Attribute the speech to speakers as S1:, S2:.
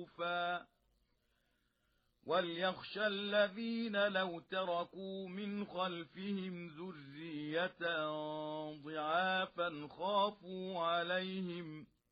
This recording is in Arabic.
S1: مخوفا وليخشى الذين لو تركوا من خلفهم ذرية ضعافا خافوا عليهم